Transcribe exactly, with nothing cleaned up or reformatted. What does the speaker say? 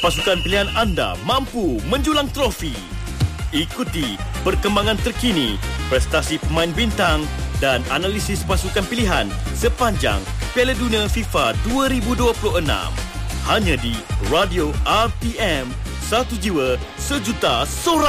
pasukan pilihan anda mampu menjulang trofi. Ikuti perkembangan terkini, prestasi pemain bintang dan analisis pasukan pilihan sepanjang Piala Dunia FIFA dua ribu dua puluh enam. Hanya di Radio R T M, satu jiwa sejuta sorak.